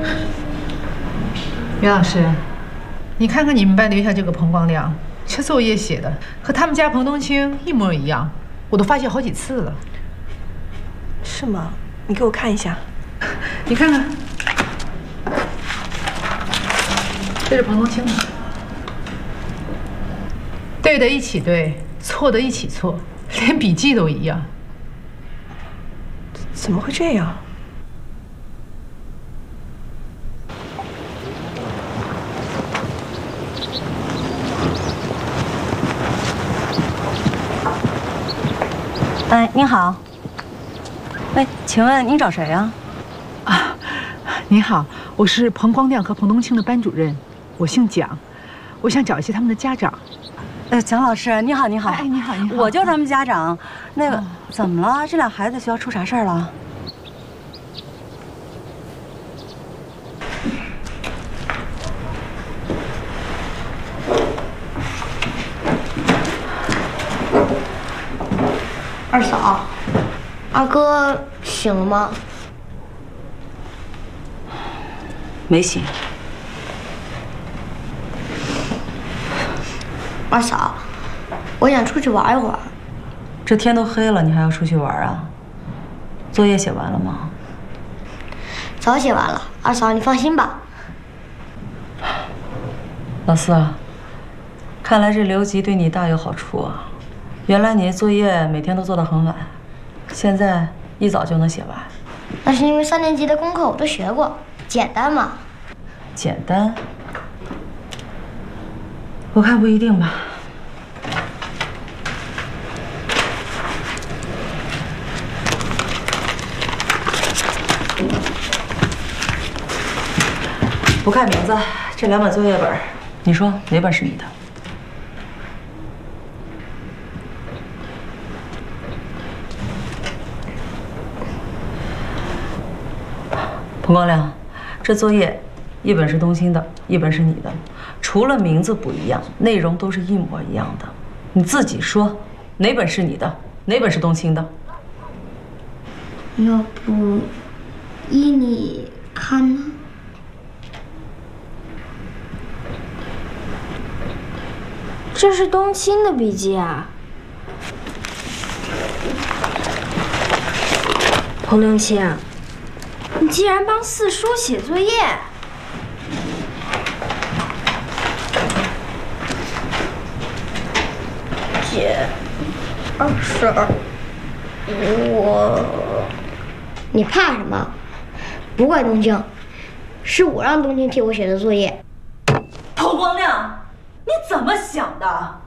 袁老师，你看看你们班留下这个彭光亮，这作业写的和他们家彭冬青一模一样，我都发现好几次了。 是吗？你给我看一下。 你看看，这是彭冬青的，对的一起对，错的一起错，连笔记都一样。 怎么会这样？ 哎，您好。哎，请问您找谁呀？ 啊，您好，我是彭光亮和彭冬青的班主任，我姓蒋，我想找一些他们的家长。 蒋老师，你好，你好。 哎，你好，你好。 我就是他们家长。那个，怎么了？这俩孩子学校出啥事儿了？ 二嫂，二哥醒了吗？ 没醒。 二嫂，我想出去玩一会儿。 这天都黑了，你还要出去玩啊？作业写完了吗？ 早写完了，二嫂你放心吧。 老四啊，看来这留级对你大有好处啊。原来你的作业每天都做得很晚，现在一早就能写完。 那是因为3年级的功课我都学过，简单嘛。 简单？我看不一定吧。不看名字，这2本作业本，你说哪本是你的？彭光亮，这作业一本是冬青的，一本是你的，除了名字不一样，内容都是一模一样的。你自己说，哪本是你的，哪本是冬青的？ 要不依你看呢？这是冬青的笔记啊。彭冬青，你竟然帮四叔写作业！姐，二婶，你怕什么？不怪冬青，是我让冬青替我写的作业。 彭光亮，你怎么想的？